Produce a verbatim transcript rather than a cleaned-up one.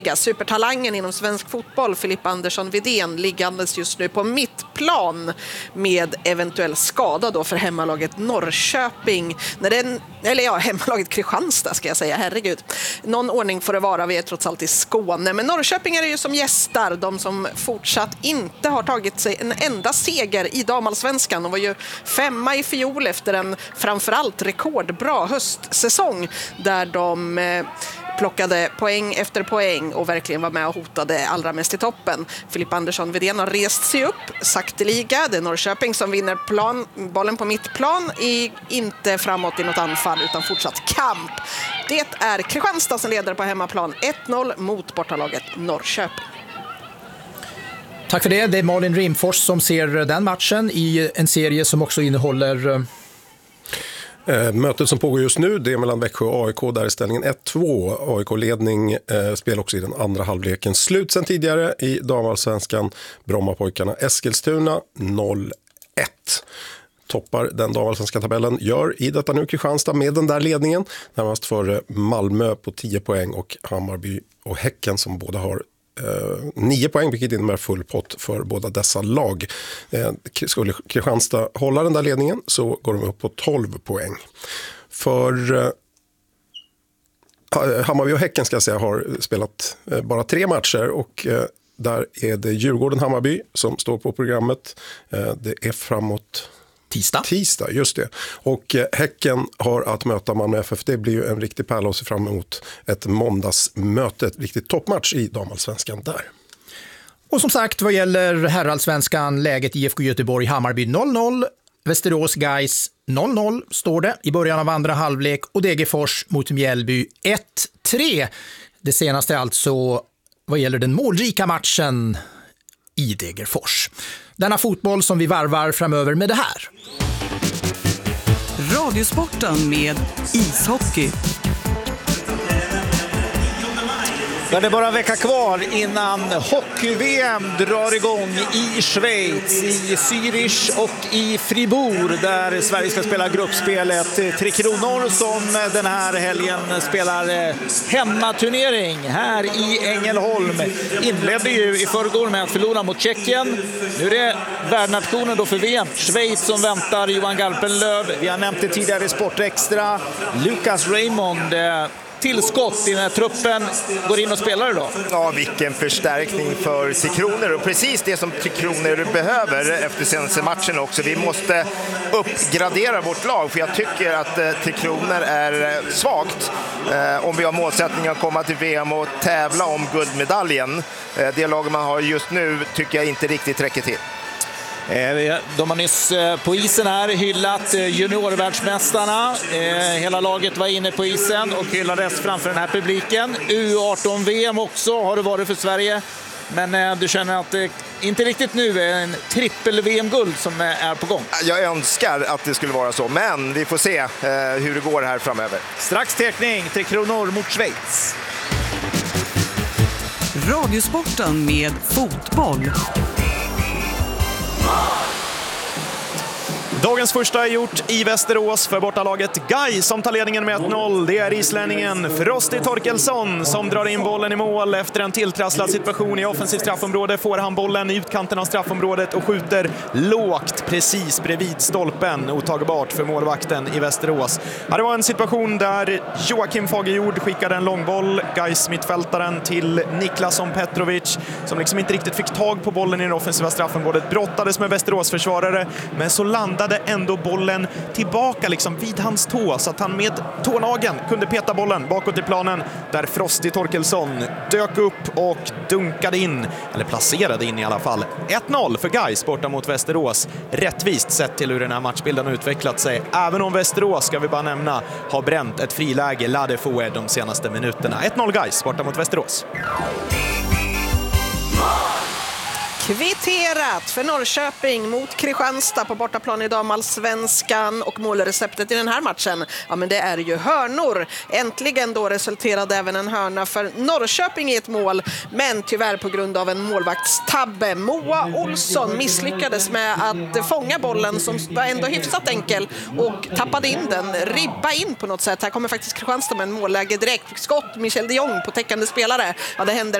Supertalangen inom svensk fotboll, Filip Andersson Widén, liggandes just nu på mittplan med eventuell skada då för hemmalaget Norrköping. När den, eller ja, hemmalaget Kristianstad ska jag säga, herregud. Någon ordning får det vara, vi är trots allt i Skåne. Men Norrköping är det ju som gästar, de som fortsatt inte har tagit sig en enda seger i damallsvenskan. De var ju femma i fjol efter en framförallt rekordbra höstsäsong där de eh, plockade poäng efter poäng och verkligen var med och hotade allra mest i toppen. Filip Andersson Widén har rest sig upp sakteliga. Det är Norrköping som vinner plan, bollen på mittplan, i, inte framåt i något anfall utan fortsatt kamp. Det är Kristianstad som leder på hemmaplan ett noll mot bortalaget Norrköping. Tack för det. Det är Malin Rimfors som ser den matchen i en serie som också innehåller... Mötet som pågår just nu, det är mellan Växjö och A I K, där är ställningen ett två. A I K-ledning eh, spelar också i den andra halvleken. Slut sen tidigare i damallsvenskan. Brommapojkarna Eskilstuna noll ett. Toppar den damallsvenska tabellen gör i detta nu Kristianstad med den där ledningen. Närmast för Malmö på tio poäng och Hammarby och Häcken som båda har Uh, nio poäng, vilket innebär full pott för båda dessa lag. Uh, skulle Kristianstad hålla den där ledningen så går de upp på tolv poäng. För uh, Hammarby och Häcken ska jag säga har spelat uh, bara tre matcher och uh, där är det Djurgården-Hammarby som står på programmet. Uh, det är framåt Tisdag. Tisdag, just det. Och eh, Häcken har att möta Malmö F F. Det blir ju en riktig pärla att se fram emot ett måndagsmöte, ett riktigt toppmatch i damallsvenskan där. Och som sagt, vad gäller herrallsvenskan, läget i I F K Göteborg Hammarby noll noll, Västerås Gais noll noll står det i början av andra halvlek och Degerfors mot Mjällby ett tre. Det senaste alltså vad gäller den målrika matchen i Degerfors. Denna fotboll som vi varvar framöver med det här. Radiosporten med ishockey. Ja, det är bara en vecka kvar innan hockey-V M drar igång i Schweiz, i Zürich och i Fribourg där Sverige ska spela gruppspelet Tre Kronor som den här helgen spelar hemmaturnering här i Ängelholm. Inledde ju i förrgår med att förlora mot Tjeckien. Nu är det värdnationen då för V M. Schweiz som väntar Johan Garpenlöv. Vi har nämnt det tidigare i Sportextra. Lucas Raymond tillskott i den här truppen går in och spelar idag. Ja, vilken förstärkning för Tre Kronor och precis det som Tre Kronor behöver efter senaste matchen också. Vi måste uppgradera vårt lag för jag tycker att eh, Tre Kronor är svagt eh, om vi har målsättningen att komma till V M och tävla om guldmedaljen. Eh, det lag man har just nu tycker jag inte riktigt räcker till. De har nyss på isen här hyllat juniorvärldsmästarna. Hela laget var inne på isen och hyllades framför den här publiken. U arton V M också har det varit för Sverige. Men du känner att det inte riktigt nu är en trippel-V M-guld som är på gång. Jag önskar att det skulle vara så, men vi får se hur det går här framöver. Strax teckning, Tre Kronor mot Schweiz. Radiosporten med fotboll. Dagens första är gjort i Västerås för bortalaget Gais som tar ledningen med ett noll. Det är islänningen Frosti Torkelsson som drar in bollen i mål efter en tilltrasslad situation i offensivt straffområde. Får han bollen i utkanten av straffområdet och skjuter lågt precis bredvid stolpen. Otagbart för målvakten i Västerås. Ja, det var en situation där Joakim Fagerjord skickade en långboll. Gais mittfältaren till Niklasson Petrovic som liksom inte riktigt fick tag på bollen i det offensiva straffområdet. Brottades med Västerås försvarare men så landade ändå bollen tillbaka liksom vid hans tå så att han med tånageln kunde peta bollen bakåt i planen där Frosti Torkelsson dök upp och dunkade in, eller placerade in i alla fall. ett noll för Gais borta mot Västerås. Rättvist sett till hur den här matchbilden har utvecklat sig. Även om Västerås, ska vi bara nämna, har bränt ett friläge Ladefoe de senaste minuterna. ett noll Gais borta mot Västerås. Kvitterat för Norrköping mot Kristianstad på bortaplan i damallsvenskan, och målreceptet i den här matchen, ja men det är ju hörnor. Äntligen då resulterade även en hörna för Norrköping i ett mål, men tyvärr på grund av en målvaktstabbe. Moa Olsson misslyckades med att fånga bollen som var ändå hyfsat enkel och tappade in den, ribba in på något sätt. Här kommer faktiskt Kristianstad med en målläge direkt. Skott, Michel de Jong på täckande spelare. Ja, det händer